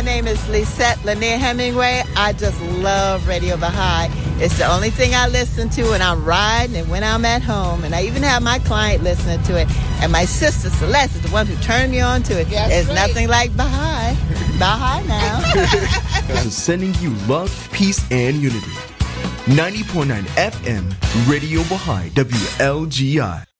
name is Lisette Lanier Hemingway. I just love Radio Baha'i. It's the only thing I listen to when I'm riding and when I'm at home. And I even have my client listening to it. And my sister Celeste is the one who turned me on to it. There's nothing like Baha'i. Baha'i now. So sending you love, peace, and unity. 90.9 FM, Radio Baha'i, WLGI.